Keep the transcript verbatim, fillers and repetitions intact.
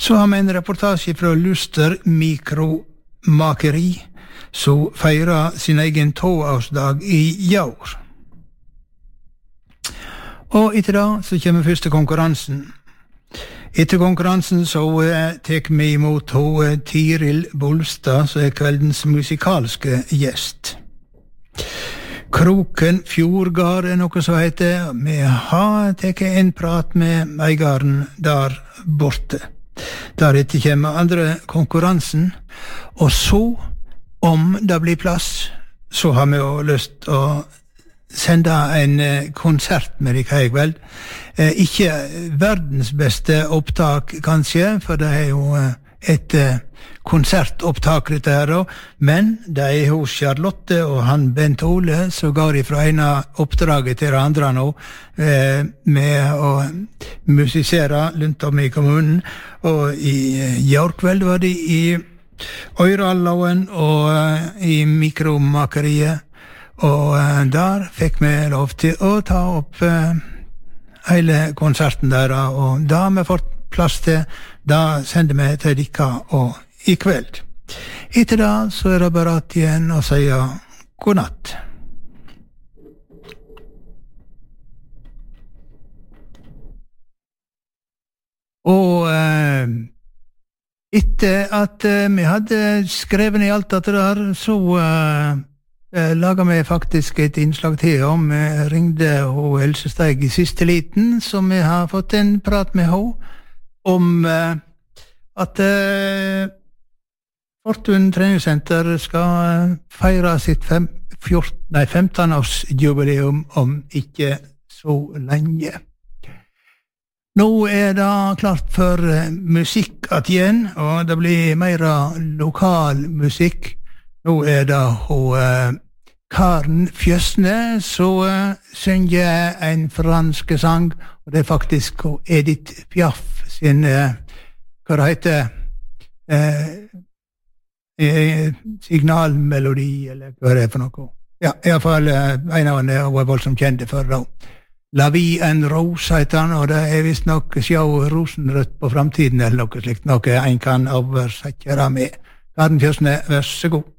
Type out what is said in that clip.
Så har vi en reportasje fra Luster Mikromakeri, som feirer sin egen toårsdag i år. Og etter da så kommer første konkurransen. Etter konkurransen så uh, tek vi imot uh, Tiril Bolstad, som er kveldens musikalske gjest. Kroken Fjordgard er noe som heter. Vi har teket en prat med eigaren der borte. Deretter kommer andre konkurransen, og så, om det blir plass, så har vi jo lyst å sende en eh, konsert med deg i kveld. Eh, ikke verdens beste opptak, kanskje, for det er jo eh, et eh, konsertopptak dette her, men det er hos Charlotte og han Bent Ole som går ifra ene oppdraget til det andre nå, eh, med å musisere rundt om i kommunen, og i eh, år kveld var de i Øyralloen og eh, i Mikromakeriet, og uh, der fikk vi lov til å ta opp uh, hele konserten der, og da har vi fått plass til, da sender vi til dere og i kveld. Etter da så er det bare at igjen å si god natt. Og uh, etter at uh, vi hadde skrevet i alt dette der, så uh, laga vi faktisk et innslag til om vi ringde og Else Steig i siste liten, som vi har fått en prat med henne om uh, at uh, Fortun treningssenter skal feire sitt fem, fjorten, nei, femten-årsjubileum om ikke så lenge. Nå er det klart for uh, musikk at igjen, og det blir mer lokal musikk. Nå er det hun uh, Karen Fjösne, så uh, synger en fransk sang, og det er faktisk Edith Piaf sin, uh, hva det heter, uh, uh, signalmelodi, eller hva det er for noe. Ja, i hvert fall uh, en av henne var voldsomt kjente for da. La vie en rose heter han, og det er vist nok sjå rosenrødt på framtiden, eller noe slikt, noe en kan oversette det med. Karen Fjösne, vær så god.